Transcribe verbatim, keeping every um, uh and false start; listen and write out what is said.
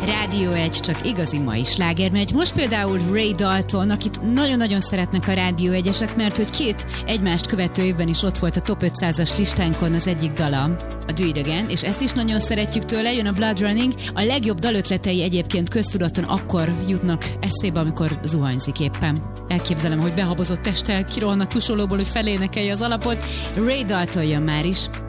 Rádió egy, csak igazi mai sláger megy. Most például Ray Dalton, akit nagyon-nagyon szeretnek a Rádió egyesek, mert hogy két egymást követő évben is ott volt a top ötszázas listánkon az egyik dala, a Do It Again, és ezt is nagyon szeretjük tőle, jön a Blood Running. A legjobb dalötletei egyébként köztudaton akkor jutnak eszébe, amikor zuhanyzik éppen. Elképzelem, hogy behabozott testtel kirohan a tusolóból, hogy felénekelje az alapot. Ray Dalton jön már is.